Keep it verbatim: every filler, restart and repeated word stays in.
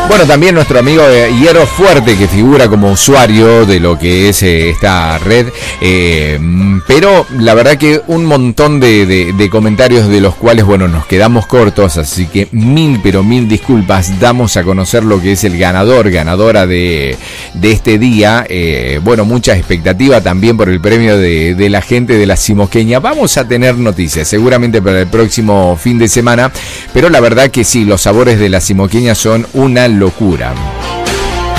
Bueno, también nuestro amigo eh, Hierro Fuerte, que figura como usuario de lo que es eh, esta red, eh, pero la verdad que un montón de, de, de comentarios de los cuales, bueno, nos quedamos cortos, así que mil, pero mil disculpas. Damos a conocer lo que es el ganador, ganadora de, de este día. Eh, bueno, mucha expectativa también por el premio de, de la gente de la Simoqueña. Vamos a tener noticias seguramente para el próximo fin de semana, pero la verdad que sí, los sabores de la Simoqueña son una locura.